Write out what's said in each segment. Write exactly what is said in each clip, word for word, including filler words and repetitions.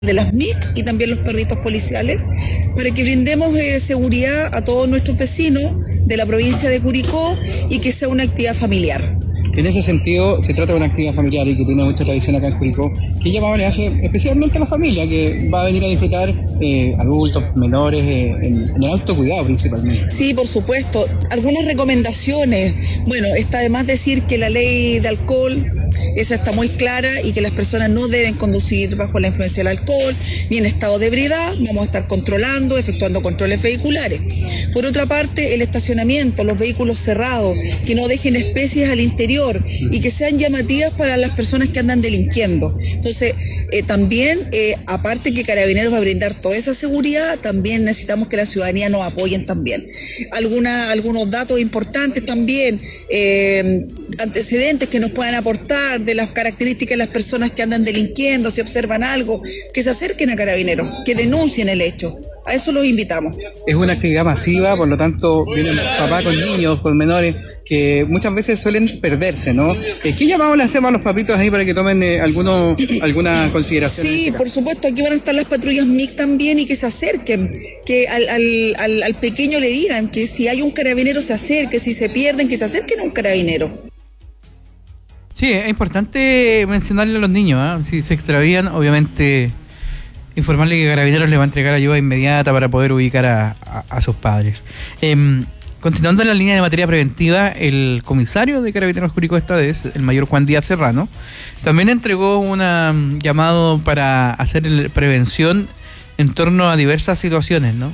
de las M I C y también los perritos policiales, para que brindemos eh, seguridad a todos nuestros vecinos de la provincia de Curicó y que sea una actividad familiar. En ese sentido, se trata de una actividad familiar y que tiene mucha tradición acá en Curicó. ¿Qué llamado le hace especialmente a la familia que va a venir a disfrutar, eh, adultos, menores, eh, en, en el autocuidado principalmente? Sí, por supuesto. Algunas recomendaciones. Bueno, está de más decir que la ley de alcohol, esa está muy clara y que las personas no deben conducir bajo la influencia del alcohol ni en estado de ebriedad. Vamos a estar controlando, efectuando controles vehiculares. Por otra parte, el estacionamiento, los vehículos cerrados, que no dejen especies al interior y que sean llamativas para las personas que andan delinquiendo. Entonces, eh, también, eh, aparte que Carabineros va a brindar toda esa seguridad, también necesitamos que la ciudadanía nos apoyen también. Alguna, algunos datos importantes también, eh, antecedentes que nos puedan aportar de las características de las personas que andan delinquiendo, si observan algo, que se acerquen a Carabineros, que denuncien el hecho. A eso los invitamos. Es una actividad masiva, por lo tanto vienen papás con niños, con menores, que muchas veces suelen perderse, ¿no? ¿Qué llamado le hacemos a los papitos ahí para que tomen eh, alguno, alguna consideración? Sí, por supuesto, aquí van a estar las patrullas M I C también y que se acerquen, que al, al, al, al pequeño le digan que si hay un carabinero se acerque, si se pierden, que se acerquen a un carabinero. Sí, es importante mencionarle a los niños, ¿eh? Si se extravían, obviamente informarle que Carabineros le va a entregar ayuda inmediata para poder ubicar a, a, a sus padres. Eh, continuando en la línea de materia preventiva, el comisario de Carabineros Curicó esta vez, el mayor Juan Díaz Serrano, también entregó un llamado para hacer el, prevención en torno a diversas situaciones, ¿no?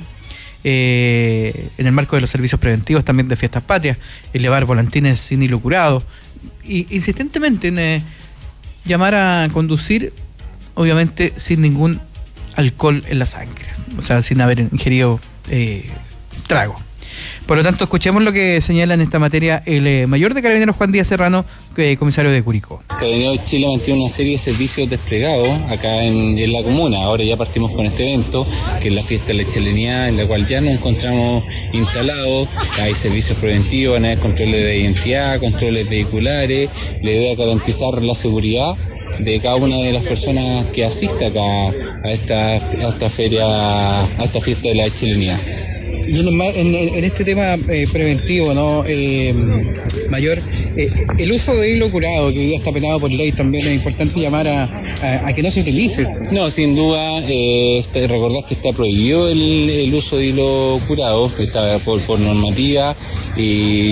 Eh, en el marco de los servicios preventivos también de Fiestas Patrias, elevar volantines sin hilo curado, y insistentemente en eh, llamar a conducir, obviamente sin ningún alcohol en la sangre, o sea, sin haber ingerido eh, trago. Por lo tanto, escuchemos lo que señala en esta materia el eh, mayor de Carabineros Juan Díaz Serrano, eh, comisario de Curicó. Carabineros de Chile mantiene una serie de servicios desplegados acá en, en la comuna. Ahora ya partimos con este evento, que es la fiesta de la chilenidad, en la cual ya nos encontramos instalados. Hay servicios preventivos, van a haber controles de identidad, controles vehiculares. La idea es garantizar la seguridad de cada una de las personas que asiste acá a esta, a esta feria, a esta fiesta de la chilenidad. Y en, en, en este tema eh, preventivo, ¿no? Eh, mayor, eh, el uso de hilo curado, que hoy día está penado por ley, también es importante llamar a, a, a que no se utilice. No, sin duda, eh, está, recordad que está prohibido el, el uso de hilo curado, que está por, por normativa, y,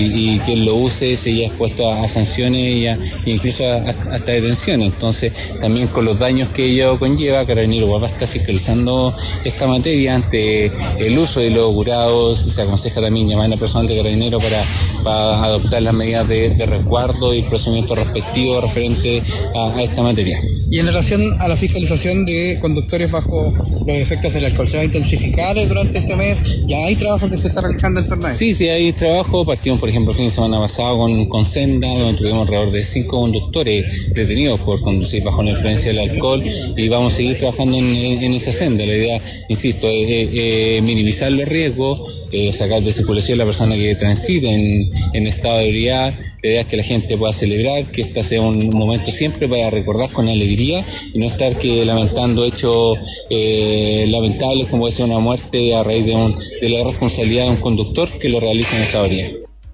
y quien lo use se ya expuesto a, a sanciones y a, incluso a, hasta detenciones. Entonces, también con los daños que ello conlleva, Carabineros va a estar fiscalizando esta materia ante el uso de hilo curado. Se aconseja también llamar a la personal de Carabineros para, para adoptar las medidas de, de resguardo y procedimiento respectivo referente a, a esta materia. Y en relación a la fiscalización de conductores bajo los efectos del alcohol, ¿se va a intensificar durante este mes? ¿Ya hay trabajo que se está realizando en torno a eso? Sí, sí, hay trabajo. Partimos, por ejemplo, el fin de semana pasado con, con Senda, donde tuvimos alrededor de cinco conductores detenidos por conducir bajo la influencia del alcohol, y vamos a seguir trabajando en, en, en esa senda. La idea, insisto, es, es, es minimizar los riesgos, eh, sacar de circulación a la persona que transite en, en estado de ebriedad. La idea es que la gente pueda celebrar, que este sea un momento siempre para recordar con alegría y no estar que lamentando hechos eh, lamentables como puede ser una muerte a raíz de, un, de la responsabilidad de un conductor que lo realiza en esta vía.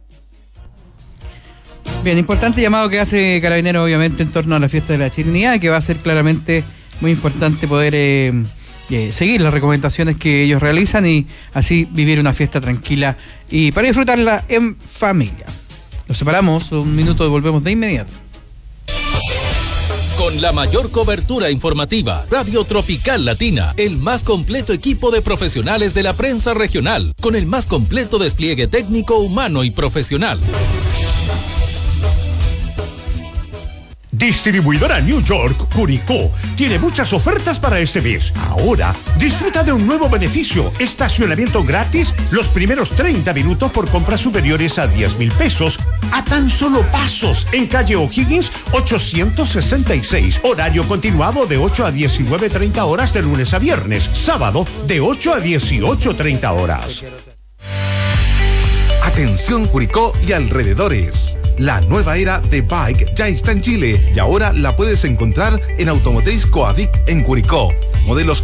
Bien, importante llamado que hace Carabineros obviamente en torno a la fiesta de la chilenidad, que va a ser claramente muy importante poder eh, eh, seguir las recomendaciones que ellos realizan y así vivir una fiesta tranquila y para disfrutarla en familia. Nos separamos un minuto y volvemos de inmediato. Con la mayor cobertura informativa, Radio Tropical Latina, el más completo equipo de profesionales de la prensa regional, con el más completo despliegue técnico, humano y profesional. Distribuidora New York Curicó tiene muchas ofertas para este mes. Ahora, disfruta de un nuevo beneficio: estacionamiento gratis los primeros treinta minutos por compras superiores a diez mil pesos a tan solo pasos en calle O'Higgins ochocientos sesenta y seis. Horario continuado de ocho a diecinueve treinta horas de lunes a viernes. Sábado de ocho a dieciocho treinta horas. Atención Curicó y alrededores. La nueva era de bike ya está en Chile y ahora la puedes encontrar en Automotriz Coadic en Curicó. modelos